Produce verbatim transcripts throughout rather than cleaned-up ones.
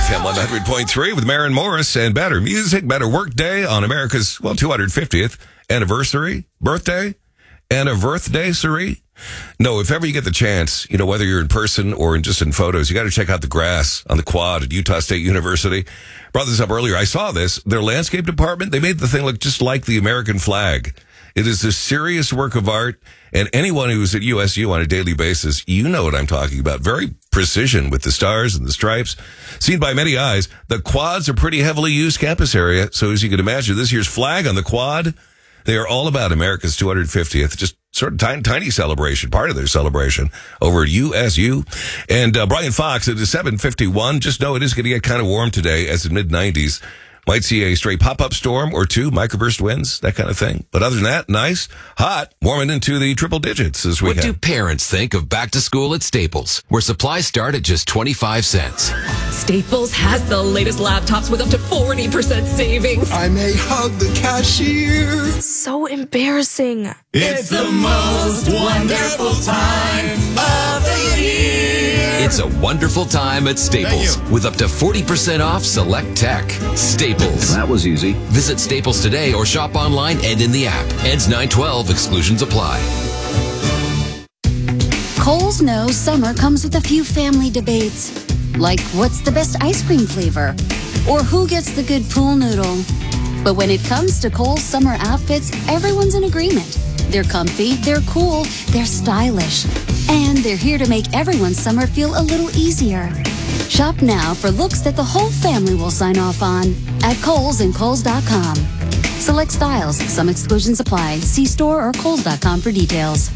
F M one hundred point three with Maren Morris and better music, better work day on America's, well, two hundred fiftieth anniversary, birthday, anniversary. Sari. No, if ever you get the chance, you know, whether you're in person or in just in photos, you got to check out the grass on the quad at Utah State University. Brought this up earlier. I saw this. Their landscape department, they made the thing look just like the American flag. It is a serious work of art, and anyone who's at U S U on a daily basis, you know what I'm talking about. Very precision with the stars and the stripes. Seen by many eyes, the quads are pretty heavily used campus area, so as you can imagine, this year's flag on the quad, they are all about America's two hundred fiftieth, just sort of tiny, tiny celebration, part of their celebration over at U S U. And uh, Brian Fox, it is seven fifty-one. Just know it is going to get kind of warm today, as in mid nineties. Might see a stray pop-up storm or two, microburst winds, that kind of thing. But other than that, nice, hot, warming into the triple digits this weekend. What do parents think of back to school at Staples, where supplies start at just twenty-five cents? Staples has the latest laptops with up to forty percent savings. I may hug the cashier. So embarrassing. It's the most wonderful time of the year. It's a wonderful time at Staples with up to forty percent off select tech. Staples. That was easy. Visit Staples today or shop online and in the app. Ends nine twelve. Exclusions apply. Kohl's knows summer comes with a few family debates. Like, what's the best ice cream flavor? Or who gets the good pool noodle? But when it comes to Kohl's summer outfits, everyone's in agreement. They're comfy, they're cool, they're stylish. And they're here to make everyone's summer feel a little easier. Shop now for looks that the whole family will sign off on at Kohl's and Kohl's dot com. Select styles, some exclusions apply. See store or Kohl's dot com for details.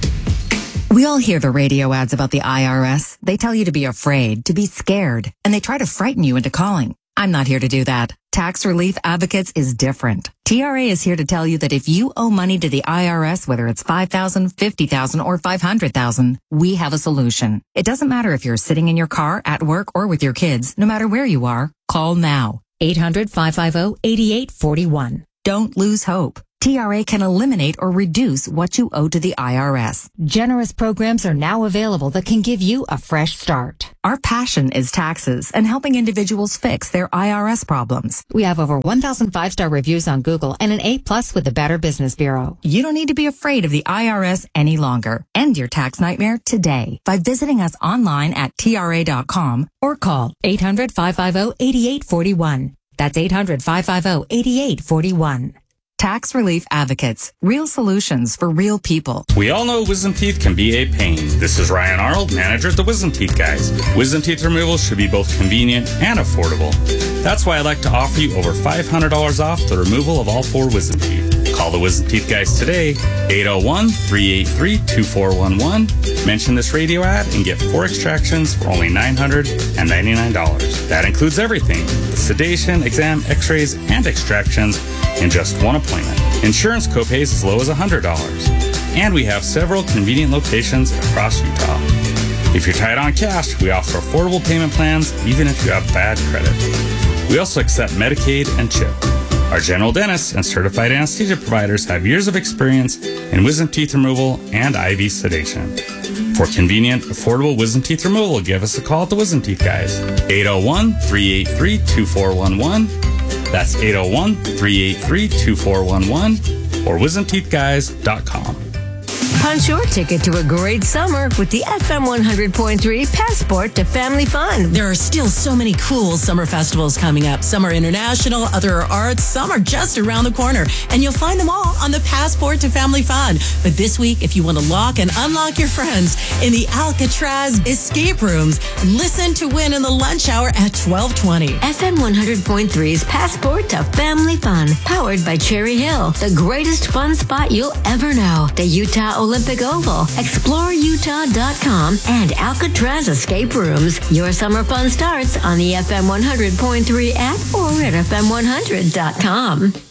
We all hear the radio ads about the I R S. They tell you to be afraid, to be scared, and they try to frighten you into calling. I'm not here to do that. Tax Relief Advocates is different. T R A is here to tell you that if you owe money to the I R S, whether it's five thousand dollars, fifty thousand dollars, or five hundred thousand dollars, we have a solution. It doesn't matter if you're sitting in your car, at work, or with your kids. No matter where you are, call now. eight hundred, five five zero, eight eight four one. Don't lose hope. T R A can eliminate or reduce what you owe to the I R S. Generous programs are now available that can give you a fresh start. Our passion is taxes and helping individuals fix their I R S problems. We have over one thousand five-star reviews on Google and an A plus with the Better Business Bureau. You don't need to be afraid of the I R S any longer. End your tax nightmare today by visiting us online at T R A dot com or call eight hundred, five five zero, eight eight four one. That's eight hundred, five five zero, eight eight four one. Tax Relief Advocates. Real solutions for real people. We all know wisdom teeth can be a pain. This is Ryan Arnold, manager at the Wisdom Teeth Guys. Wisdom teeth removal should be both convenient and affordable. That's why I'd like to offer you over five hundred dollars off the removal of all four wisdom teeth. Call the Wisdom Teeth Guys today, eight oh one, three eight three, two four one one. Mention this radio ad and get four extractions for only nine hundred ninety-nine dollars. That includes everything, the sedation, exam, x-rays, and extractions in just one appointment. Insurance copays as low as one hundred dollars. And we have several convenient locations across Utah. If you're tight on cash, we offer affordable payment plans even if you have bad credit. We also accept Medicaid and CHIP. Our general dentists and certified anesthesia providers have years of experience in wisdom teeth removal and I V sedation. For convenient, affordable wisdom teeth removal, give us a call at the Wisdom Teeth Guys. eight oh one, three eight three, two four one one. That's eight oh one, three eight three, two four one one or wisdom teeth guys dot com. Punch your ticket to a great summer with the F M one hundred point three Passport to Family Fun. There are still so many cool summer festivals coming up. Some are international, other are arts, some are just around the corner. And you'll find them all on the Passport to Family Fun. But this week, if you want to lock and unlock your friends in the Alcatraz escape rooms, listen to win in the lunch hour at twelve twenty. F M one hundred point three's Passport to Family Fun, powered by Cherry Hill, the greatest fun spot you'll ever know. The Utah Olympic Oval, explore utah dot com, and Alcatraz Escape Rooms. Your summer fun starts on the F M one hundred point three app or at F M one hundred dot com.